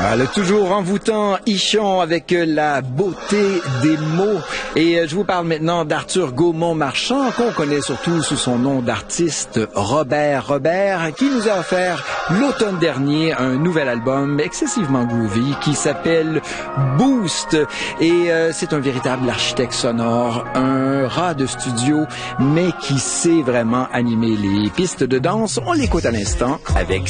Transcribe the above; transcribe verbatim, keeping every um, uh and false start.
Ah, le toujours envoûtant Ichon avec la beauté des mots. Et je vous parle maintenant d'Arthur Gaumont-Marchand, qu'on connaît surtout sous son nom d'artiste Robert Robert, qui nous a offert l'automne dernier un nouvel album excessivement groovy qui s'appelle Boost. Et euh, c'est un véritable architecte sonore, un rat de studio, mais qui sait vraiment animer les pistes de danse. On l'écoute à l'instant avec